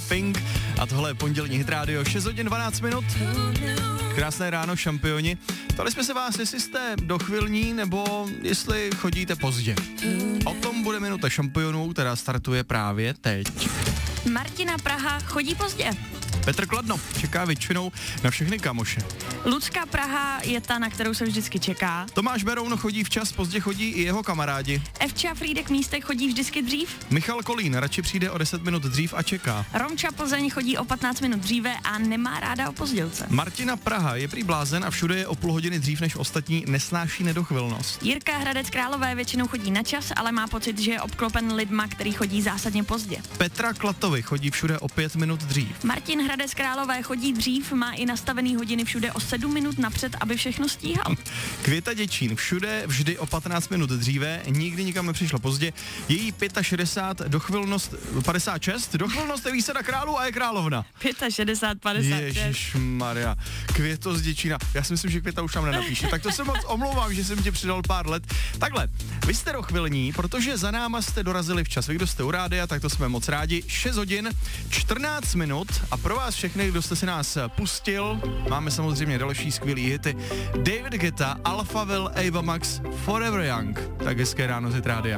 Pink a tohle je pondělní Hit Radio, 6 hodin 12 minut. Krásné ráno, šampioni. Ptali jsme se vás, jestli jste dochvilní nebo jestli chodíte pozdě. O tom bude minuta šampionů, která startuje právě teď. Martina Praha chodí pozdě. Petr Kladno čeká většinou na všechny kamoše. Lucka Praha je ta, na kterou se vždycky čeká. Tomáš Beroun chodí včas, pozdě chodí i jeho kamarádi. Evča Frýdek Místek chodí vždycky dřív. Michal Kolín radši přijde o 10 minut dřív a čeká. Romča Plzeň chodí o 15 minut dříve a nemá ráda opozdělce. Martina Praha je prý blázen a všude je o půl hodiny dřív než ostatní, nesnáší nedochvilnost. Jirka Hradec Králové většinou chodí na čas, ale má pocit, že je obklopen lidma, který chodí zásadně pozdě. Petra Klatovi chodí všude o 5 minut dřív. Martin Hradec Králové chodí dřív, má i nastavený hodiny všude o 7 minut napřed, aby všechno stíhal. Květa Děčín všude vždy o 15 minut dříve, nikdy nikam nepřišla pozdě. Její 65, dochvilnost 56, dochvilnost je výsada králů a je královna. 65, 56. Ježišmarja, Květo z Děčína. Já si myslím, že Květa už tam nenapíše. Tak to se moc omlouvám, že jsem tě přidal pár let. Takhle, vy jste dochvilní, protože za náma jste dorazili včas. Vy, kdo jste u rádia, tak to jsme moc rádi. 6 hodin, 14 minut a pro vás všechny, kdo jste si nás pustil, máme samozřejmě další skvělý hity. David Guetta, Alphaville, Ava Max, Forever Young. Tak hezké ráno z Hit Rádia.